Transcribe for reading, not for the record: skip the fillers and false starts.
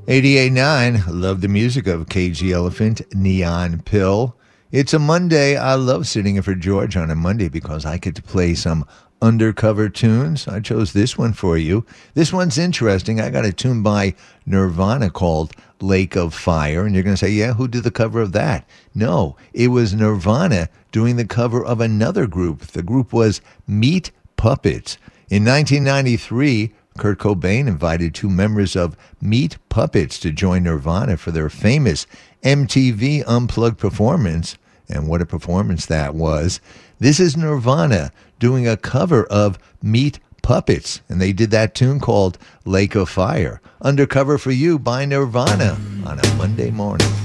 88.9, love the music of KG Elephant, Neon Pill. It's a Monday. I love sitting in for George on a Monday because I get to play some undercover tunes. I chose this one for you. This one's interesting. I got a tune by Nirvana called Lake of Fire. And you're going to say, yeah, who did the cover of that? No, it was Nirvana doing the cover of another group. The group was Meat Puppets. In 1993, Kurt Cobain invited two members of Meat Puppets to join Nirvana for their famous MTV Unplugged performance. And what a performance that was. This is Nirvana doing a cover of Meat Puppets. And they did that tune called Lake of Fire. Undercover for you by Nirvana on a Monday morning.